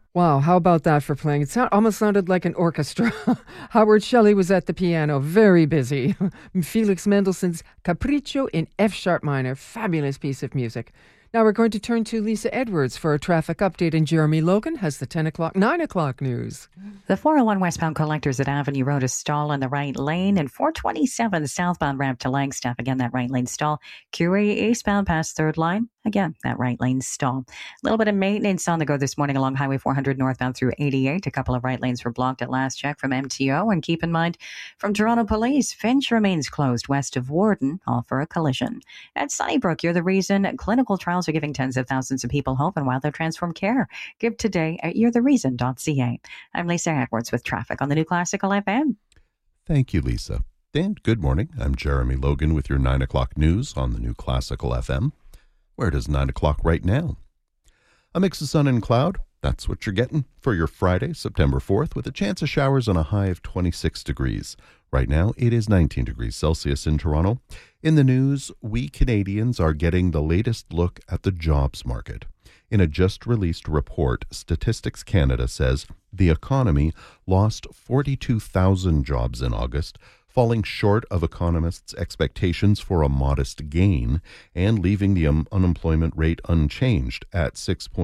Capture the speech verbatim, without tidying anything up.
Wow, how about that for playing? It sound, almost sounded like an orchestra. Howard Shelley was at the piano, very busy. Felix Mendelssohn's Capriccio in F sharp minor, fabulous piece of music. Now we're going to turn to Lisa Edwards for a traffic update, and Jeremy Logan has the ten o'clock, nine o'clock news. The four oh one westbound collectors at Avenue Road is stall in the right lane, and four twenty-seven southbound ramp to Langstaff. Again, that right lane stall. Curie eastbound past third line. Again, that right lane stall. A little bit of maintenance on the go this morning along Highway four hundred northbound through eighty-eight. A couple of right lanes were blocked at last check from M T O. And keep in mind, from Toronto Police, Finch remains closed west of Warden, all for a collision. At Sunnybrook, you're the reason clinical trials are giving tens of thousands of people hope, and while they're transformed care, give today at you're the reason dot c a. I'm Lisa Edwards with traffic on the New Classical F M. Thank you, Lisa. And good morning. I'm Jeremy Logan with your nine o'clock news on the New Classical F M. Where it is nine o'clock right now. A mix of sun and cloud, that's what you're getting for your Friday, September fourth, with a chance of showers on a high of twenty-six degrees. Right now, it is nineteen degrees Celsius in Toronto. In the news, we Canadians are getting the latest look at the jobs market. In a just-released report, Statistics Canada says the economy lost forty-two thousand jobs in August, falling short of economists' expectations for a modest gain and leaving the um, unemployment rate unchanged at six point